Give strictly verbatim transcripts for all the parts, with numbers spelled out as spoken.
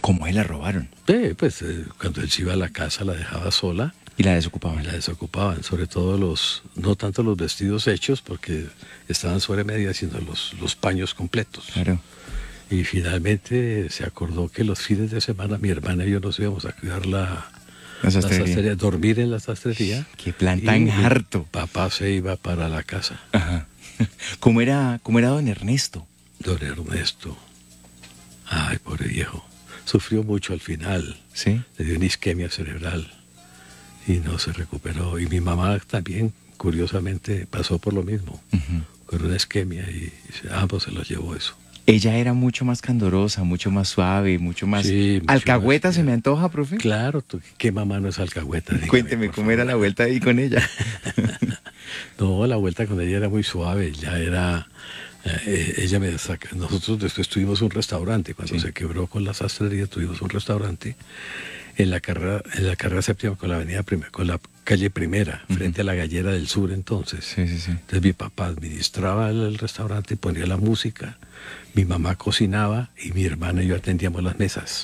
¿Cómo se la robaron? Sí, pues eh, cuando él se iba a la casa la dejaba sola. Y la desocupaban. Y la desocupaban, sobre todo los, no tanto los vestidos hechos, porque estaban sobre medida, sino los, los paños completos. Claro. Y finalmente se acordó que los fines de semana mi hermana y yo nos íbamos a cuidar la, La la sastrería. sastrería, dormir en la sastrería. Qué plan tan y harto. Papá se iba para la casa. Ajá. ¿Cómo era, cómo era don Ernesto? Don Ernesto, ay, pobre viejo, sufrió mucho al final. ¿Sí? Le dio una isquemia cerebral y no se recuperó. Y mi mamá también, curiosamente, pasó por lo mismo, Uh-huh. con una isquemia y, y ambos se los llevó eso. Ella era mucho más candorosa, mucho más suave, mucho más... Sí, mucho ¿Alcahueta más, se sí. me antoja, profe? Claro, tú, ¿qué mamá no es alcahueta? Dígame, Cuénteme por cómo era favor. la vuelta ahí con ella. No, la vuelta con ella era muy suave, ya era... eh, ella me saca, nosotros después tuvimos un restaurante, cuando Sí. se quebró con la sastrería tuvimos un restaurante en la carrera, en la carrera séptima con la avenida Primera, con la calle Primera, Ujú. frente a la Gallera del Sur entonces. Sí, sí, sí. Entonces mi papá administraba el, el restaurante, ponía la música, mi mamá cocinaba y mi hermana y yo atendíamos las mesas.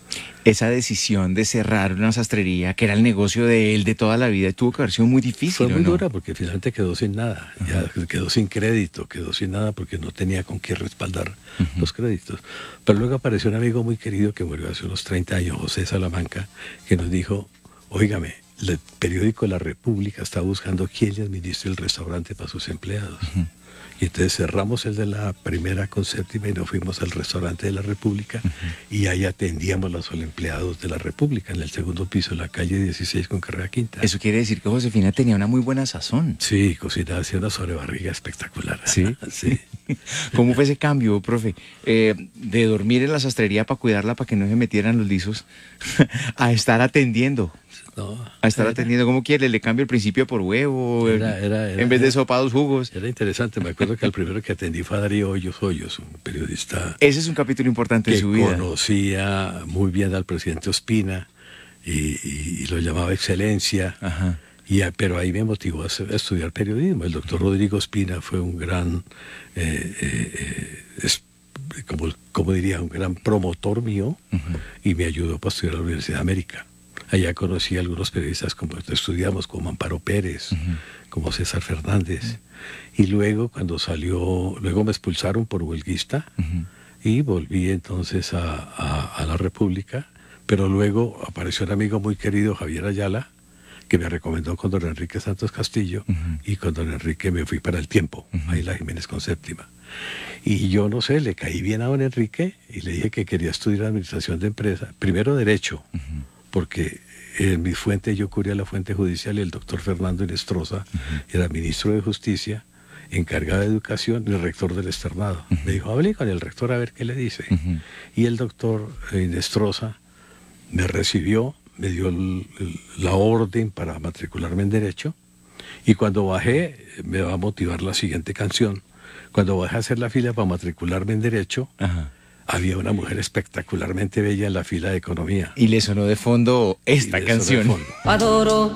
Esa decisión de cerrar una sastrería, que era el negocio de él de toda la vida, tuvo que haber sido muy difícil, Fue ¿o muy no? dura porque finalmente quedó sin nada, ya quedó sin crédito, quedó sin nada porque no tenía con qué respaldar Ujú. los créditos. Pero luego apareció un amigo muy querido que murió hace unos treinta años, José Salamanca, que nos dijo, óigame, el periódico La República está buscando quién le administre el restaurante para sus empleados. Ujú. Y entonces cerramos el de la Primera con Séptima y nos fuimos al restaurante de La República y ahí atendíamos a los empleados de La República en el segundo piso de la calle dieciséis con carrera quinta. Eso quiere decir que Josefina tenía una muy buena sazón. Sí, cocinaba, hacía una sobrebarriga espectacular. ¿Sí? Sí. ¿Cómo fue ese cambio, profe? Eh, de dormir en la sastrería para cuidarla, para que no se metieran los lisos, a estar atendiendo. No, A estar era, atendiendo, ¿cómo quiere? ¿Le cambio el principio por huevo? Era- era- era- en vez de era- sopa, dos jugos. era interesante. Me acuerdo que el primero que atendí fue a Darío Hoyos Hoyos, un periodista Ese es un capítulo importante de que su vida. conocía muy bien al presidente Ospina y, y- y lo llamaba Excelencia. Ajá. Y, a- pero ahí me motivó a, hacer- a estudiar periodismo. El doctor Rodrigo Ospina fue un gran, eh, eh, eh, es- como, como diría, un gran promotor mío Ujú. y me ayudó para estudiar a la Universidad de América. Allá conocí a algunos periodistas como estudiamos, como Amparo Pérez, Ujú. como César Fernández. Y luego cuando salió, luego me expulsaron por huelguista Ujú. y volví entonces a, a- a la República, pero luego apareció un amigo muy querido, Javier Ayala, que me recomendó con don Enrique Santos Castillo, Ujú. y con don Enrique me fui para El Tiempo, Ujú. ahí la Jiménez con Séptima. Y yo no sé, le caí bien a don Enrique y le dije que quería estudiar administración de empresa, primero derecho, Ujú. porque en mi fuente yo cubría la fuente judicial y el doctor Fernando Inestrosa era ministro de Justicia, encargado de educación y rector del externado. Ujú. Me dijo, hable con el rector a ver qué le dice. Ujú. Y el doctor eh, Inestrosa me recibió, me dio el- el- la orden para matricularme en Derecho, y cuando bajé, me va a motivar la siguiente canción, cuando bajé a hacer la fila para matricularme en Derecho, Ajá. había una mujer espectacularmente bella en la fila de Economía. Y le sonó de fondo esta Y le sonó de canción. fondo. Adoro